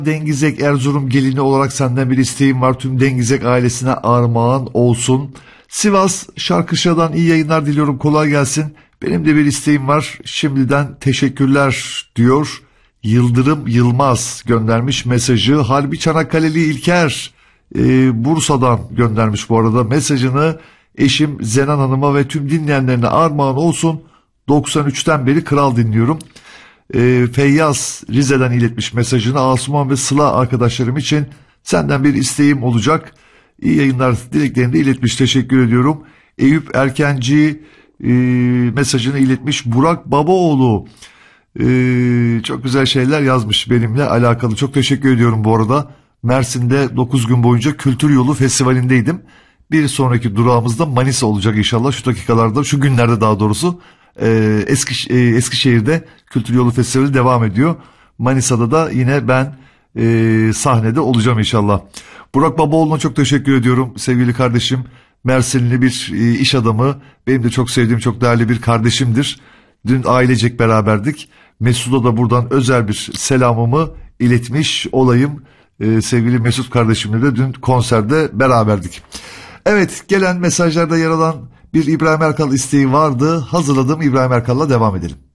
Dengizek Erzurum gelini olarak senden bir isteğim var. Tüm Dengizek ailesine armağan olsun. Sivas Şarkışla'dan iyi yayınlar diliyorum. Kolay gelsin. Benim de bir isteğim var. Şimdiden teşekkürler diyor. Yıldırım Yılmaz göndermiş mesajı. Harbi Çanakkale'li İlker Bursa'dan göndermiş bu arada mesajını. Eşim Zenan Hanım'a ve tüm dinleyenlerine armağan olsun. 93'ten beri Kral dinliyorum. Feyyaz Rize'den iletmiş mesajını. Asuman ve Sıla arkadaşlarım için senden bir isteğim olacak. İyi yayınlar dileklerini de iletmiş. Teşekkür ediyorum. Eyüp Erkenci mesajını iletmiş. Burak Babaoğlu çok güzel şeyler yazmış benimle alakalı. Çok teşekkür ediyorum bu arada. Mersin'de 9 gün boyunca Kültür Yolu Festivali'ndeydim. Bir sonraki durağımızda Manisa olacak inşallah. Şu dakikalarda, şu günlerde daha doğrusu. Eskişehir'de Kültür Yolu Festivali devam ediyor. Manisa'da da yine ben sahnede olacağım inşallah. Burak Babaoğlu'na çok teşekkür ediyorum sevgili kardeşim. Mersinli bir iş adamı. Benim de çok sevdiğim, çok değerli bir kardeşimdir. Dün ailecek beraberdik. Mesut'a da buradan özel bir selamımı iletmiş olayım. Sevgili Mesut kardeşimle de dün konserde beraberdik. Evet, gelen mesajlarda yer alan bir İbrahim Erkal isteği vardı. Hazırladım, İbrahim Erkal'la devam edelim.